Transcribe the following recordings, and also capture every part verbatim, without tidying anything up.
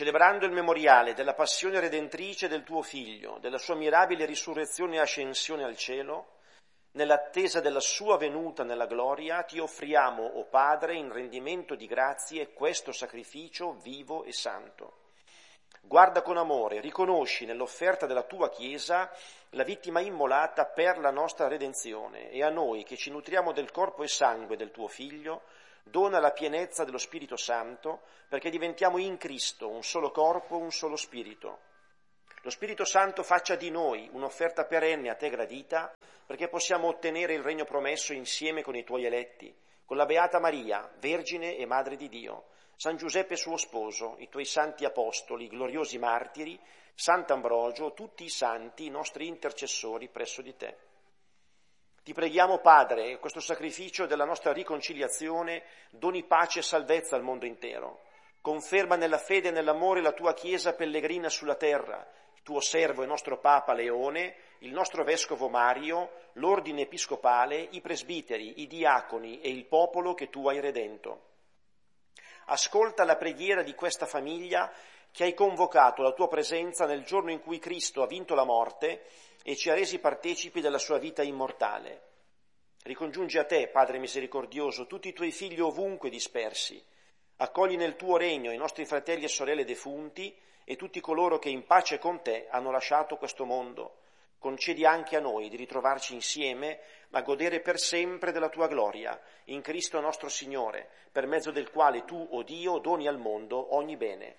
celebrando il memoriale della passione redentrice del tuo Figlio, della sua mirabile risurrezione e ascensione al cielo, nell'attesa della sua venuta nella gloria, ti offriamo, o Padre, in rendimento di grazie, questo sacrificio vivo e santo. Guarda con amore, riconosci nell'offerta della tua Chiesa la vittima immolata per la nostra redenzione e a noi che ci nutriamo del corpo e sangue del tuo Figlio, dona la pienezza dello Spirito Santo perché diventiamo in Cristo un solo corpo, un solo Spirito. Lo Spirito Santo faccia di noi un'offerta perenne a te gradita perché possiamo ottenere il regno promesso insieme con i tuoi eletti, con la Beata Maria, Vergine e Madre di Dio, San Giuseppe suo sposo, i tuoi santi apostoli, gloriosi martiri, Sant'Ambrogio, tutti i santi, i nostri intercessori presso di te. Ti preghiamo, Padre, questo sacrificio della nostra riconciliazione doni pace e salvezza al mondo intero. Conferma nella fede e nell'amore la tua Chiesa pellegrina sulla terra, il tuo servo e nostro Papa Leone, il nostro Vescovo Mario, l'ordine episcopale, i presbiteri, i diaconi e il popolo che tu hai redento. Ascolta la preghiera di questa famiglia che hai convocato alla tua presenza nel giorno in cui Cristo ha vinto la morte e ci ha resi partecipi della sua vita immortale. Ricongiungi a te, Padre misericordioso, tutti i tuoi figli ovunque dispersi. Accogli nel tuo regno i nostri fratelli e sorelle defunti e tutti coloro che in pace con te hanno lasciato questo mondo. Concedi anche a noi di ritrovarci insieme, ma godere per sempre della tua gloria, in Cristo nostro Signore, per mezzo del quale tu, o Dio, doni al mondo ogni bene.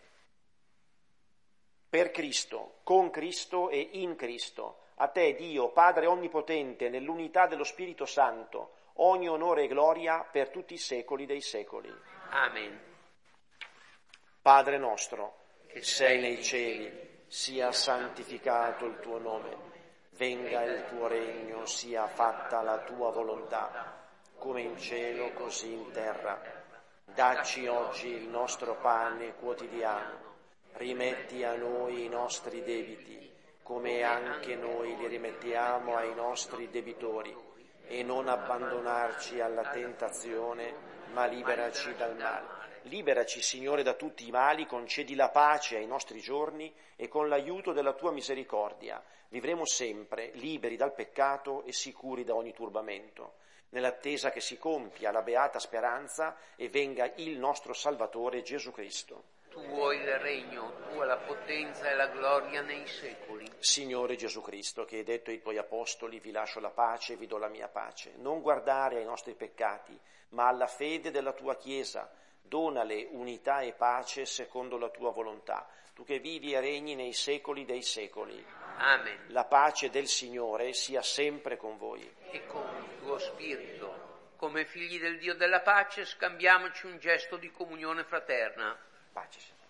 Per Cristo, con Cristo e in Cristo, a te, Dio, Padre Onnipotente, nell'unità dello Spirito Santo, ogni onore e gloria per tutti i secoli dei secoli. Amen. Padre nostro, che sei nei cieli, sia santificato il tuo nome. Venga il tuo regno, sia fatta la tua volontà, come in cielo così in terra. Dacci oggi il nostro pane quotidiano. Rimetti a noi i nostri debiti, come anche noi li rimettiamo ai nostri debitori, e non abbandonarci alla tentazione, ma liberaci dal male. Liberaci, Signore, da tutti i mali, concedi la pace ai nostri giorni e con l'aiuto della tua misericordia vivremo sempre liberi dal peccato e sicuri da ogni turbamento, nell'attesa che si compia la beata speranza e venga il nostro Salvatore Gesù Cristo. Tuo il regno, tua la potenza e la gloria nei secoli. Signore Gesù Cristo, che hai detto ai tuoi apostoli, vi lascio la pace, vi do la mia pace. Non guardare ai nostri peccati, ma alla fede della tua Chiesa. Donale unità e pace secondo la tua volontà. Tu che vivi e regni nei secoli dei secoli. Amen. La pace del Signore sia sempre con voi. E con il tuo spirito. Come figli del Dio della pace, scambiamoci un gesto di comunione fraterna. Pace.